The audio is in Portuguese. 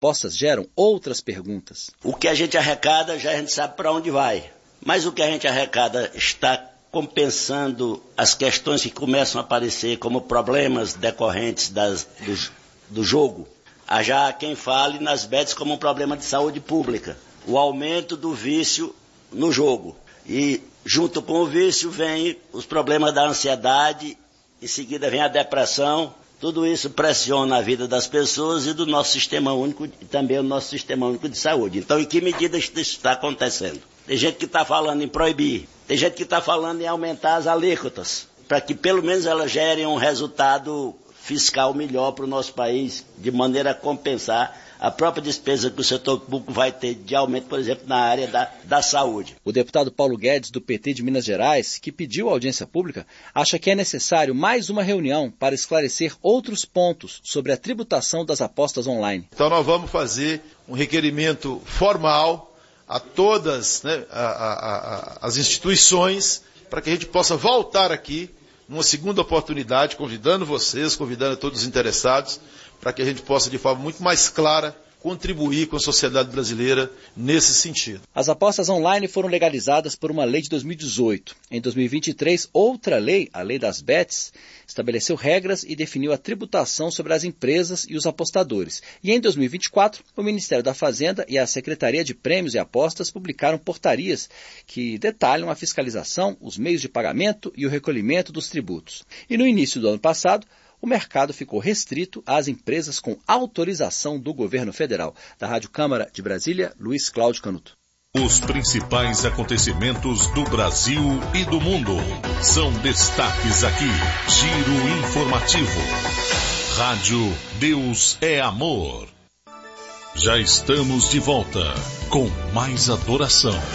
apostas geram outras perguntas. O que a gente arrecada, já a gente sabe para onde vai. Mas o que a gente arrecada está compensando as questões que começam a aparecer como problemas decorrentes do jogo. Há já quem fale nas bets como um problema de saúde pública. O aumento do vício no jogo. E junto com o vício vem os problemas da ansiedade, em seguida vem a depressão. Tudo isso pressiona a vida das pessoas e do nosso sistema único e também o nosso sistema único de saúde. Então, em que medida isso está acontecendo? Tem gente que está falando em proibir, tem gente que está falando em aumentar as alíquotas, para que pelo menos elas gerem um resultado fiscal melhor para o nosso país, de maneira a compensar a própria despesa que o setor público vai ter de aumento, por exemplo, na área da saúde. O deputado Paulo Guedes, do PT de Minas Gerais, que pediu audiência pública, acha que é necessário mais uma reunião para esclarecer outros pontos sobre a tributação das apostas online. Então nós vamos fazer um requerimento formal a todas, né, as instituições, para que a gente possa voltar aqui numa segunda oportunidade, convidando vocês, convidando todos os interessados, para que a gente possa, de forma muito mais clara, contribuir com a sociedade brasileira nesse sentido. As apostas online foram legalizadas por uma lei de 2018. Em 2023, outra lei, a Lei das Bets, estabeleceu regras e definiu a tributação sobre as empresas e os apostadores. E em 2024, o Ministério da Fazenda e a Secretaria de Prêmios e Apostas publicaram portarias que detalham a fiscalização, os meios de pagamento e o recolhimento dos tributos. E no início do ano passado, o mercado ficou restrito às empresas com autorização do governo federal. Da Rádio Câmara de Brasília, Luiz Cláudio Canuto. Os principais acontecimentos do Brasil e do mundo são destaques aqui. Giro informativo. Rádio Deus é Amor. Já estamos de volta com mais adoração.